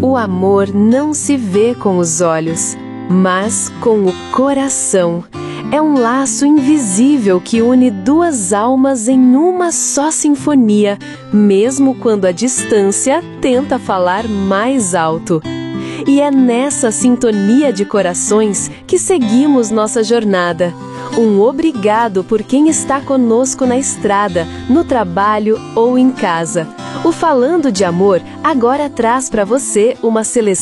O amor não se vê com os olhos, mas com o coração. É um laço invisível que une duas almas em uma só sinfonia, mesmo quando a distância tenta falar mais alto. E é nessa sintonia de corações que seguimos nossa jornada. Um obrigado por quem está conosco na estrada, no trabalho ou em casa. O Falando de Amor agora traz para você uma seleção